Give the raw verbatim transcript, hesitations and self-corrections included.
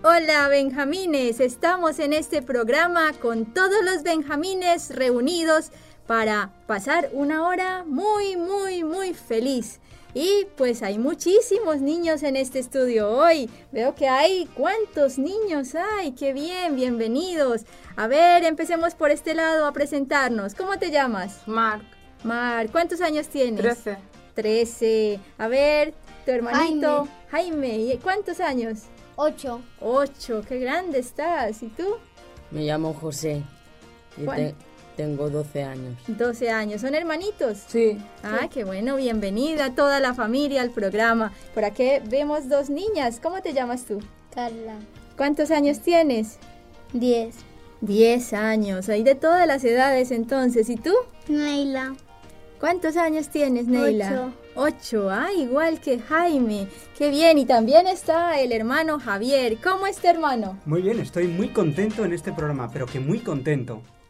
Hola Benjamines, estamos en este programa con todos los Benjamines reunidos para pasar una hora muy, muy, muy feliz. Y pues hay muchísimos niños en este estudio hoy. Veo que hay, ¿cuántos niños hay? ¡Qué bien! Bienvenidos. A ver, empecemos por este lado a presentarnos. ¿Cómo te llamas? Marc. Marc, ¿cuántos años tienes? Trece. Trece. A ver, tu hermanito Jaime. Jaime, ¿cuántos años? Ocho. Ocho, qué grande estás. ¿Y tú? Me llamo José y te, tengo doce años. doce años. ¿Son hermanitos? Sí. Ah, sí. Qué bueno. Bienvenida a toda la familia al programa. Por aquí vemos dos niñas. ¿Cómo te llamas tú? Carla. ¿Cuántos años tienes? Diez. Diez años. Hay de todas las edades entonces. ¿Y tú? Neila. ¿Cuántos años tienes, Neila? Ocho. Ocho. Ah, igual que Jaime. Qué bien. Y también está el hermano Javier. ¿Cómo está, hermano? Muy bien, estoy muy contento en este programa, pero que muy contento.